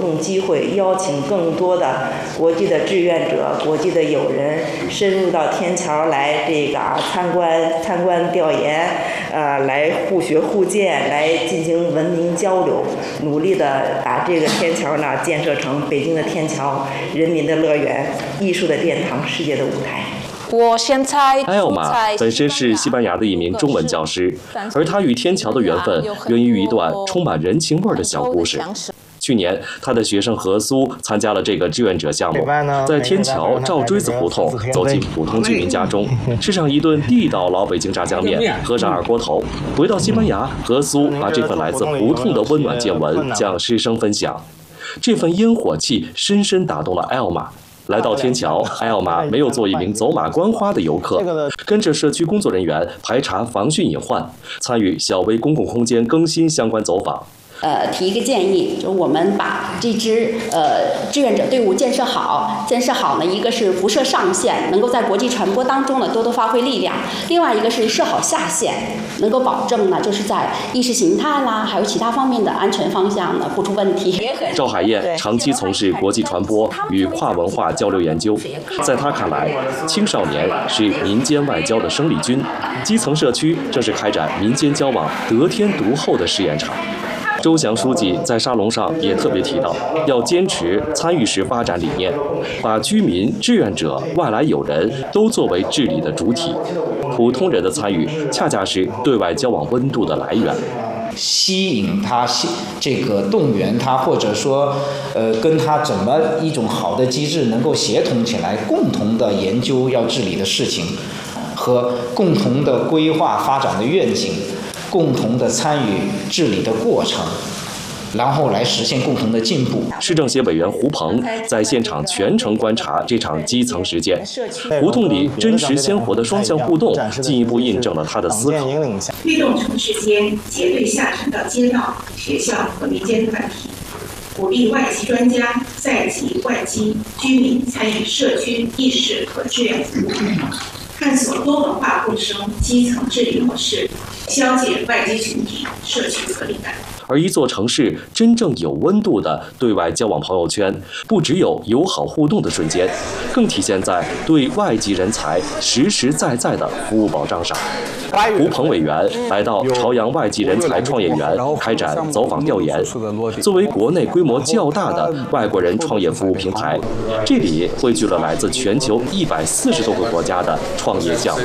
动机会，邀请更多的国际的志愿者、国际的友人深入到天桥来参观调研，来互学互鉴，来进行文明交流，努力的把这个天桥呢建设成北京的天桥、人民的乐园、艺术的殿堂、世界的舞台。 埃奥马本身是西班牙的一名中文教师，而他与天桥的缘分源于一段充满人情味的小故事。去年，他的学生何苏参加了这个志愿者项目，在天桥照锥子胡同走进普通居民家中，吃上一顿地道老北京炸酱面，喝上二锅头。回到西班牙，何苏把这份来自胡同的温暖见闻向师生分享，这份烟火气深深打动了埃奥马。来到天桥，埃奥马没有做一名走马观花的游客，跟着社区工作人员排查防汛隐患，参与小微公共空间更新相关走访。 提一个建议，就是我们把这支志愿者队伍建设好呢，一个是不设上限，能够在国际传播当中呢多多发挥力量；另外一个是设好下限，能够保证呢就是在意识形态啦，还有其他方面的安全方向呢不出问题。 赵海燕长期从事国际传播与跨文化交流研究，在他看来，青少年是民间外交的生力军，基层社区正是开展民间交往得天独厚的试验场。周翔书记在沙龙上也特别提到，要坚持参与式发展理念，把居民、志愿者、外来友人都作为治理的主体。普通人的参与，恰恰是对外交往温度的来源。 吸引他，这个动员他，或者说，跟他怎么一种好的机制能够协同起来，共同的研究要治理的事情，和共同的规划发展的愿景。共同的参与治理的过程，然后来实现共同的进步。 市政协委员胡鹏在现场全程观察这场基层实践，胡同里真实鲜活的双向互动，进一步印证了他的思考。 推动城市间结对下沉到街道、学校和民间团体，鼓励外籍专家、在籍外籍居民参与社区议事和志愿服务，探索多文化共生基层治理模式，消解外籍群体社区隔离感。 而一座城市真正有温度的对外交往朋友圈，不只有友好互动的瞬间，更体现在对外籍人才实实在在的服务保障上。胡鹏委员来到朝阳外籍人才创业园开展走访调研。作为国内规模较大的外国人创业服务平台，这里汇聚了来自全球140多个国家的创业项目。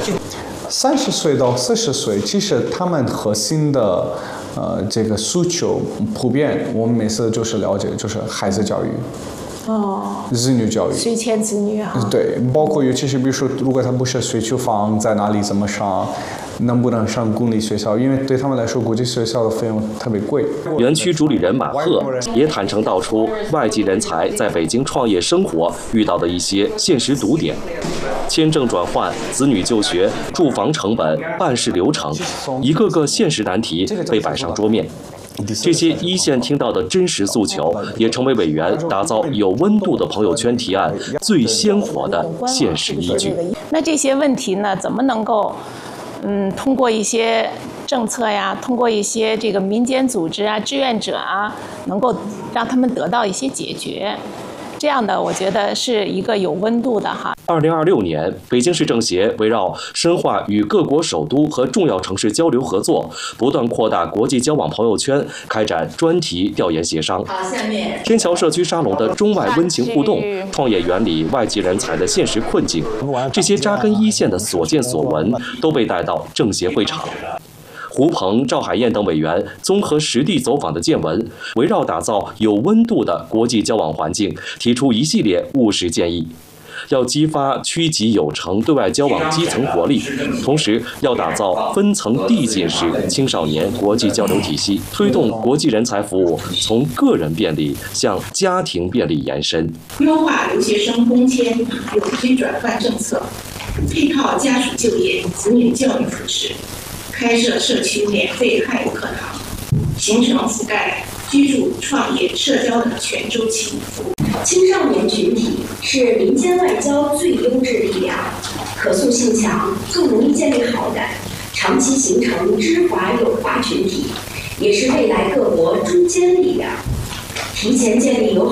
30岁到40岁，其实他们核心的这个诉求普遍，我们每次就是了解，就是孩子教育。子女教育， 随迁子女啊， 对，包括尤其是比如说，如果他不是学区房，在哪里怎么上，能不能上公立学校？因为对他们来说，国际学校的费用特别贵。 园区主理人马赫也坦诚道出外籍人才在北京创业生活遇到的一些现实堵点：签证转换、子女就学、住房成本、办事流程，一个个现实难题被摆上桌面。这些一线听到的真实诉求，也成为委员打造有温度的朋友圈提案最鲜活的现实依据。 那这些问题呢，怎么能够，通过一些政策呀，通过一些这个民间组织啊、志愿者啊，能够让他们得到一些解决？这样的，我觉得是一个有温度的哈。 2026年，北京市政协围绕深化与各国首都和重要城市交流合作，不断扩大国际交往朋友圈，开展专题调研协商。天桥社区沙龙的中外温情互动，创业园里外籍人才的现实困境，这些扎根一线的所见所闻，都被带到政协会场。胡鹏、赵海燕等委员综合实地走访的见闻，围绕打造有温度的国际交往环境，提出一系列务实建议。要激发区级有成对外交往基层活力，同时要打造分层递进式青少年国际交流体系，推动国际人才服务从个人便利向家庭便利延伸。 优化留学生工签永居转换政策，配套家属就业、子女教育扶持。开设社区免费汉语课堂，形成覆盖居住、创业、社交的全周期服务。 青少年群体是民间外交最优质力量，可塑性强，更容易建立好感，长期形成知华友华群体，也是未来各国中坚力量。提前建立友好